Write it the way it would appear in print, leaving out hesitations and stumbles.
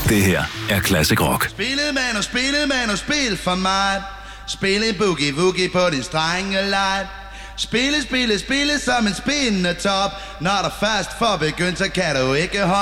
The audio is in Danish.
Det her er Classic Rock. Spille spil for mig. Spille boogie på din strengelej. Spille som en spindende top. Når der først får begyndt, så kan du ikke holde